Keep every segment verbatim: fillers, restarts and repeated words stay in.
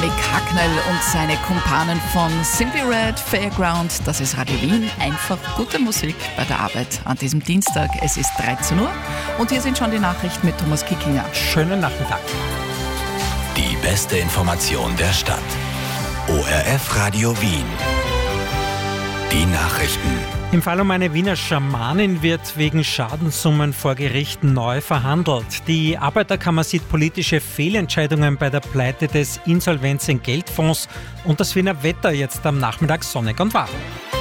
Mick Hucknall und seine Kumpanen von Simply Red, Fairground. Das ist Radio Wien. Einfach gute Musik bei der Arbeit an diesem Dienstag. Es ist dreizehn Uhr und hier sind schon die Nachrichten mit Thomas Kickinger. Schönen Nachmittag. Die beste Information der Stadt. O R F Radio Wien. Die Nachrichten. Im Fall um eine Wiener Schamanin wird wegen Schadenssummen vor Gericht neu verhandelt. Die Arbeiterkammer sieht politische Fehlentscheidungen bei der Pleite des Insolvenzentgeltfonds und das Wiener Wetter jetzt am Nachmittag sonnig und warm.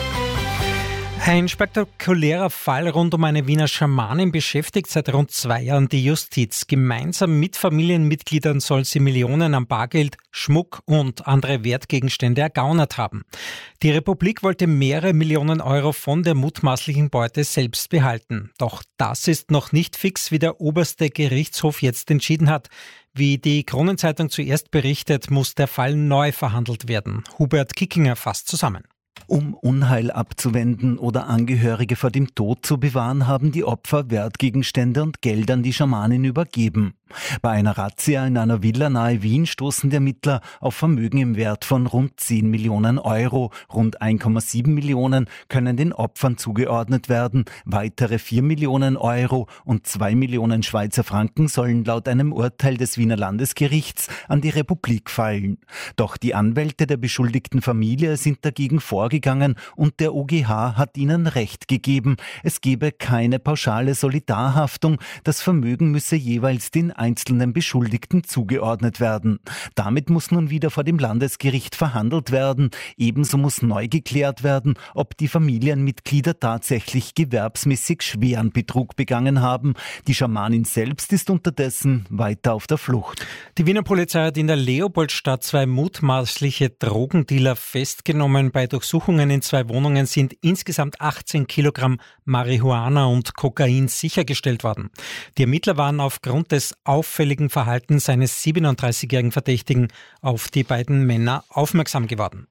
Ein spektakulärer Fall rund um eine Wiener Schamanin beschäftigt seit rund zwei Jahren die Justiz. Gemeinsam mit Familienmitgliedern soll sie Millionen an Bargeld, Schmuck und andere Wertgegenstände ergaunert haben. Die Republik wollte mehrere Millionen Euro von der mutmaßlichen Beute selbst behalten. Doch das ist noch nicht fix, wie der oberste Gerichtshof jetzt entschieden hat. Wie die Kronenzeitung zuerst berichtet, muss der Fall neu verhandelt werden. Hubert Kickinger fasst zusammen. Um Unheil abzuwenden oder Angehörige vor dem Tod zu bewahren, haben die Opfer Wertgegenstände und Geld an die Schamanin übergeben. Bei einer Razzia in einer Villa nahe Wien stoßen die Ermittler auf Vermögen im Wert von rund zehn Millionen Euro. Rund eins Komma sieben Millionen können den Opfern zugeordnet werden. Weitere vier Millionen Euro und zwei Millionen Schweizer Franken sollen laut einem Urteil des Wiener Landesgerichts an die Republik fallen. Doch die Anwälte der beschuldigten Familie sind dagegen vorgegangen und der O G H hat ihnen Recht gegeben. Es gebe keine pauschale Solidarhaftung. Das Vermögen müsse jeweils den einzelnen Beschuldigten zugeordnet werden. Damit muss nun wieder vor dem Landesgericht verhandelt werden. Ebenso muss neu geklärt werden, ob die Familienmitglieder tatsächlich gewerbsmäßig schweren Betrug begangen haben. Die Schamanin selbst ist unterdessen weiter auf der Flucht. Die Wiener Polizei hat in der Leopoldstadt zwei mutmaßliche Drogendealer festgenommen. Bei Durchsuchungen in zwei Wohnungen sind insgesamt achtzehn Kilogramm Marihuana und Kokain sichergestellt worden. Die Ermittler waren aufgrund des auffälligen Verhaltens eines siebenunddreißigjährigen Verdächtigen auf die beiden Männer aufmerksam geworden.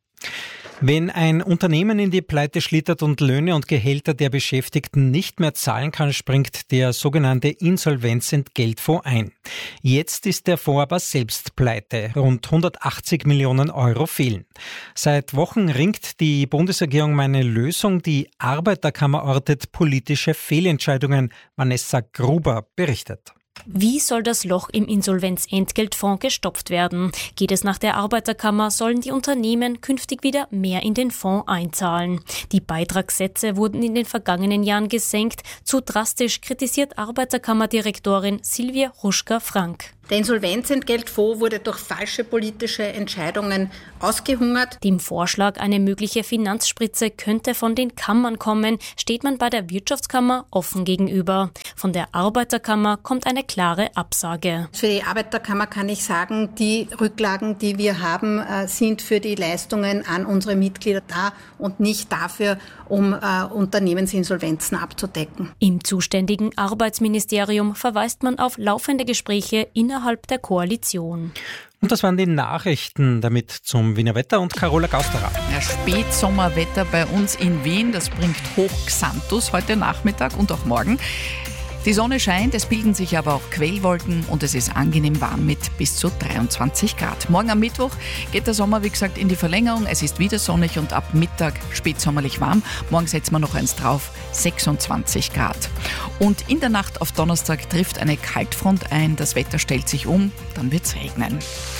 Wenn ein Unternehmen in die Pleite schlittert und Löhne und Gehälter der Beschäftigten nicht mehr zahlen kann, springt der sogenannte Insolvenzentgeltfonds ein. Jetzt ist der Fonds aber selbst pleite. Rund hundertachtzig Millionen Euro fehlen. Seit Wochen ringt die Bundesregierung um eine Lösung. Die Arbeiterkammer ortet politische Fehlentscheidungen. Vanessa Gruber berichtet. Wie soll das Loch im Insolvenzentgeltfonds gestopft werden? Geht es nach der Arbeiterkammer, sollen die Unternehmen künftig wieder mehr in den Fonds einzahlen. Die Beitragssätze wurden in den vergangenen Jahren gesenkt. Zu drastisch kritisiert Arbeiterkammerdirektorin Silvia Ruschka-Frank. Der Insolvenzentgeltfonds wurde durch falsche politische Entscheidungen ausgehungert. Dem Vorschlag, eine mögliche Finanzspritze könnte von den Kammern kommen, steht man bei der Wirtschaftskammer offen gegenüber. Von der Arbeiterkammer kommt eine klare Absage. Für die Arbeiterkammer kann ich sagen, die Rücklagen, die wir haben, sind für die Leistungen an unsere Mitglieder da und nicht dafür, um Unternehmensinsolvenzen abzudecken. Im zuständigen Arbeitsministerium verweist man auf laufende Gespräche innerhalb der Koalition. Und das waren die Nachrichten, damit zum Wiener Wetter und Carola Gausterer. Ja, Spätsommerwetter bei uns in Wien, das bringt Hochxanthus heute Nachmittag und auch morgen. Die Sonne scheint, es bilden sich aber auch Quellwolken und es ist angenehm warm mit bis zu dreiundzwanzig Grad. Morgen am Mittwoch geht der Sommer, wie gesagt, in die Verlängerung. Es ist wieder sonnig und ab Mittag spätsommerlich warm. Morgen setzen wir noch eins drauf, sechsundzwanzig Grad. Und in der Nacht auf Donnerstag trifft eine Kaltfront ein. Das Wetter stellt sich um, dann wird's regnen.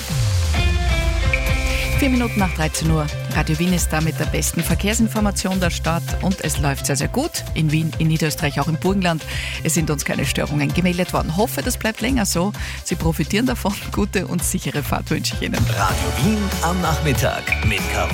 Vier Minuten nach dreizehn Uhr. Radio Wien ist da mit der besten Verkehrsinformation der Stadt und es läuft sehr, sehr gut. In Wien, in Niederösterreich, auch im Burgenland. Es sind uns keine Störungen gemeldet worden. Hoffe, das bleibt länger so. Sie profitieren davon. Gute und sichere Fahrt wünsche ich Ihnen. Radio Wien am Nachmittag mit Carola.